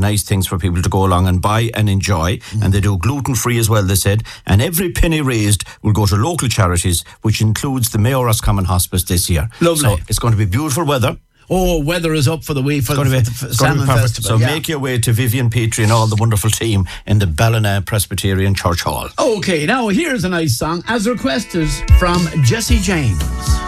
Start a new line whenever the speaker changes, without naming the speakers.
nice things for people to go along and buy and enjoy. And they do gluten-free as well, they said. And every penny raised will go to local charities, which includes the Mayo Roscommon Hospice this year.
Lovely.
So it's going to be beautiful weather.
Oh, weather is up for the week for the Salmon Festival.
So make your way to Vivian Petrie and all the wonderful team in the Ballina Presbyterian Church Hall.
Okay, now here's a nice song, as requested from Jesse James.